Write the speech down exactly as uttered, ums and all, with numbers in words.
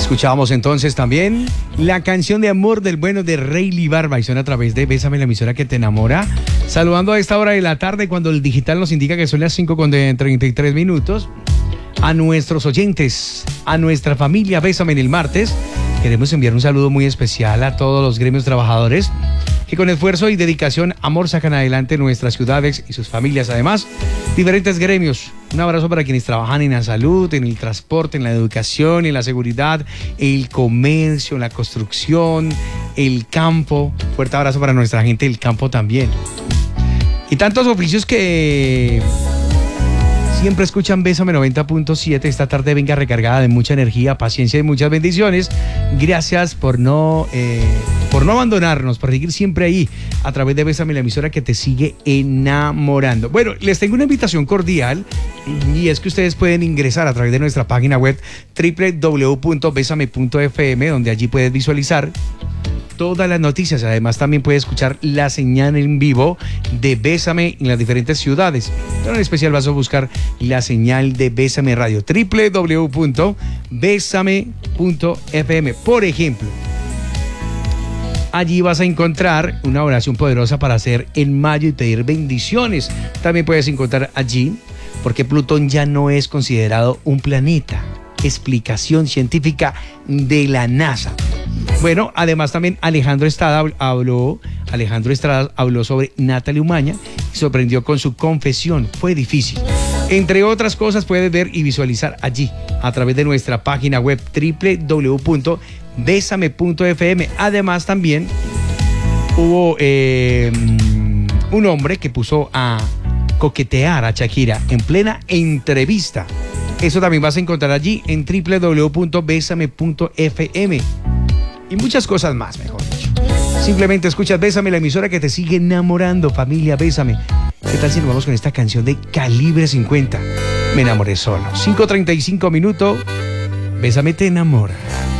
Escuchábamos entonces también la canción de amor del bueno de Rayleigh Barba y suena a través de Bésame, la emisora que te enamora. Saludando a esta hora de la tarde cuando el digital nos indica que son las cinco con treinta y tres minutos. A nuestros oyentes, a nuestra familia Bésame en el martes, queremos enviar un saludo muy especial a todos los gremios trabajadores que con esfuerzo y dedicación, amor, sacan adelante nuestras ciudades y sus familias. Además, diferentes gremios. Un abrazo para quienes trabajan en la salud, en el transporte, en la educación, en la seguridad, el comercio, la construcción, el campo. Fuerte abrazo para nuestra gente del campo también. Y tantos oficios que siempre escuchan Bésame noventa punto siete. Esta tarde venga recargada de mucha energía, paciencia y muchas bendiciones. Gracias por no, eh, por no abandonarnos, por seguir siempre ahí a través de Bésame, la emisora que te sigue enamorando. Bueno, les tengo una invitación cordial y es que ustedes pueden ingresar a través de nuestra página web doble u doble u doble u punto bésame punto efe eme, donde allí puedes visualizar todas las noticias. Además también puedes escuchar la señal en vivo de Bésame en las diferentes ciudades, pero en especial vas a buscar la señal de Bésame Radio, doble u doble u doble u punto bésame punto efe eme. Por ejemplo, allí vas a encontrar una oración poderosa para hacer en mayo y pedir bendiciones. También puedes encontrar allí por qué Plutón ya no es considerado un planeta. Explicación científica de la NASA. Bueno, además también Alejandro Estrada habló, Alejandro Estrada habló sobre Natalia Umaña y sorprendió con su confesión. Fue difícil. Entre otras cosas puedes ver y visualizar allí a través de nuestra página web doble u doble u doble u punto bésame punto efe eme. Además también hubo eh, un hombre que puso a coquetear a Shakira en plena entrevista. Eso también vas a encontrar allí en doble u doble u doble u punto bésame punto efe eme. Y muchas cosas más, mejor dicho. Simplemente escuchas Bésame, la emisora que te sigue enamorando. Familia, Bésame. ¿Qué tal si nos vamos con esta canción de Calibre cincuenta? Me enamoré solo. cinco treinta y cinco minutos. Bésame te enamora.